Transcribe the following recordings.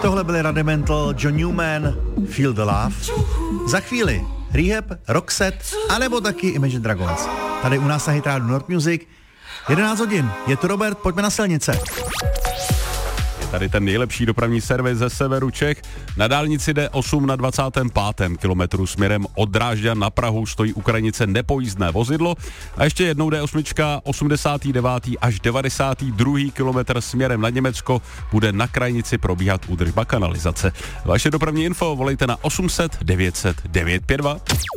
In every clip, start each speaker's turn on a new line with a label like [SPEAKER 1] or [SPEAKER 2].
[SPEAKER 1] Tohle byly Rudimental, John Newman, Feel the Love. Za chvíli Rehab, Roxette, anebo taky Imagine Dragons. Tady u nás na Hit Radio Nord Music. 11 hodin, je tu Robert, pojďme na silnice.
[SPEAKER 2] Je tady ten nejlepší dopravní servis ze severu Čech. Na dálnici D8 na 25. kilometru směrem od Drážďan na Prahu stojí u Krajnice nepojízdné vozidlo. A ještě jednou D8 89. až 92. kilometr směrem na Německo bude na Krajnici probíhat údržba kanalizace. Vaše dopravní info volejte na 800 900 952.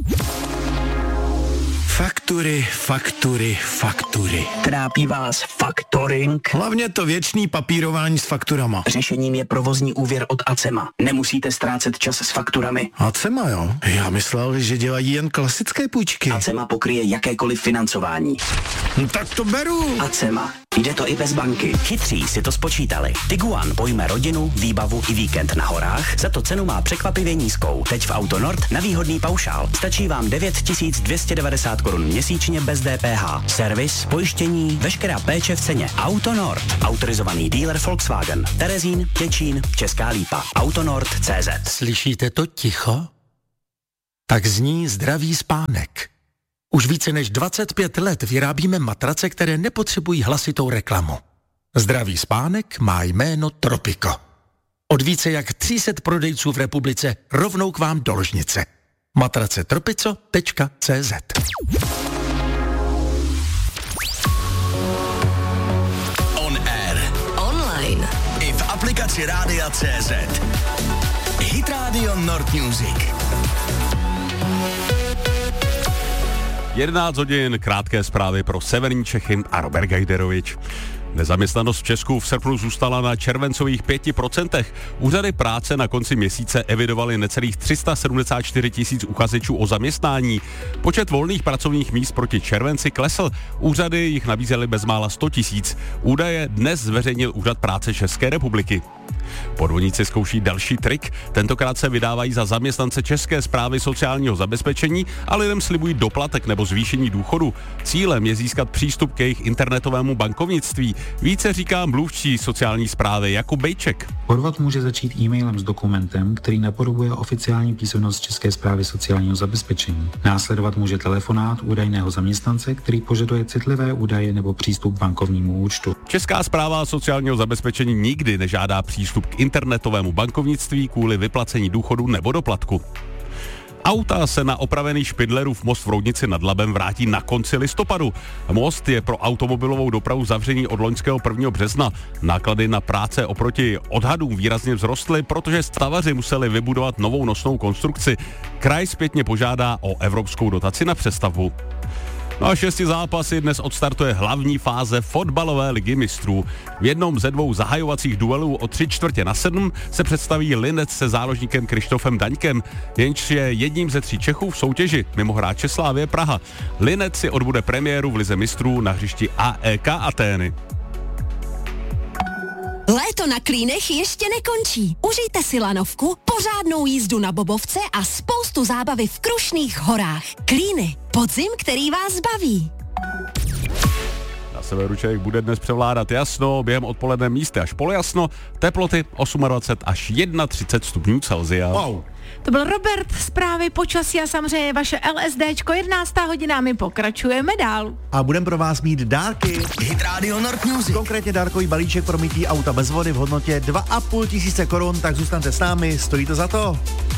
[SPEAKER 3] Faktury.
[SPEAKER 4] Trápí vás faktoring?
[SPEAKER 3] Hlavně to věčný papírování s fakturama.
[SPEAKER 4] Řešením je provozní úvěr od Acema. Nemusíte ztrácet čas s fakturami.
[SPEAKER 3] Acema, jo? Já myslel, že dělají jen klasické půjčky.
[SPEAKER 4] Acema pokryje jakékoliv financování.
[SPEAKER 3] Tak to beru.
[SPEAKER 4] Acema. Jde to i bez banky. Chytří si to spočítali. Tiguan pojme rodinu, výbavu i víkend na horách, za to cenu má překvapivě nízkou. Teď v Autonord na výhodný paušál. Stačí vám 9290 korun měsíčně bez DPH. Servis, pojištění, veškerá péče v ceně. Autonord. Autorizovaný dealer Volkswagen. Terezín, Těčín, Česká Lípa. Autonord.cz.
[SPEAKER 5] Slyšíte to ticho? Tak zní zdravý spánek. Už více než 25 let vyrábíme matrace, které nepotřebují hlasitou reklamu. Zdravý spánek má jméno Tropico. Od více jak 300 prodejců v republice rovnou k vám do ložnice. Matrace tropico.cz.
[SPEAKER 6] On air.
[SPEAKER 7] Online.
[SPEAKER 6] I v aplikaci Rádia.cz. Hit Radio Nord Music.
[SPEAKER 2] 11 hodin, krátké zprávy pro severní Čechy a Robert Gajderovič. Nezaměstnanost v Česku v srpnu zůstala na červencových 5%. Úřady práce na konci měsíce evidovaly necelých 374 000 uchazečů o zaměstnání. Počet volných pracovních míst proti červenci klesl. Úřady jich nabízely bezmála 100 000. Údaje dnes zveřejnil Úřad práce České republiky. Podvodníci zkouší další trik. Tentokrát se vydávají za zaměstnance České správy sociálního zabezpečení a lidem slibují doplatek nebo zvýšení důchodu. Cílem je získat přístup k jejich internetovému bankovnictví. Více říká mluvčí sociální správy Jakub Bejček.
[SPEAKER 8] Podvod může začít e-mailem s dokumentem, který napodobuje oficiální písemnost České správy sociálního zabezpečení. Následovat může telefonát údajného zaměstnance, který požaduje citlivé údaje nebo přístup k bankovnímu účtu.
[SPEAKER 2] Česká správa sociálního zabezpečení nikdy nežádá přístup k internetovému bankovnictví kvůli vyplacení důchodu nebo doplatku. Auta se na opravený Špindlerův most v Roudnici nad Labem vrátí na konci listopadu. Most je pro automobilovou dopravu zavřený od loňského 1. března. Náklady na práce oproti odhadům výrazně vzrostly, protože stavaři museli vybudovat novou nosnou konstrukci. Kraj zpětně požádá o evropskou dotaci na přestavbu. No a 6 zápasy dnes odstartuje hlavní fáze fotbalové ligy mistrů. V jednom ze dvou zahajovacích duelů o 6:45 se představí Linec se záložníkem Krištofem Daňkem, jenž je jedním ze 3 Čechů v soutěži, mimo hráče Slavie Praha. Linec si odbude premiéru v lize mistrů na hřišti AEK Atény.
[SPEAKER 7] Léto na Klínech ještě nekončí. Užijte si lanovku, pořádnou jízdu na bobovce a spoustu zábavy v Krušných horách. Klíny. Podzim, který vás baví.
[SPEAKER 2] Na severu Čech bude dnes převládat jasno, během odpoledne místy až polojasno, teploty 28 až 31 stupňů Celsia.
[SPEAKER 1] Wow.
[SPEAKER 9] To byl Robert, zprávy, počasí a samozřejmě vaše LSDčko, 11. hodina, my pokračujeme dál.
[SPEAKER 1] A budeme pro vás mít dárky.
[SPEAKER 6] Hit Radio Nord Music.
[SPEAKER 1] Konkrétně dárkový balíček pro mytí auta bez vody v hodnotě 2 500 korun, tak zůstaňte s námi, stojí to za to.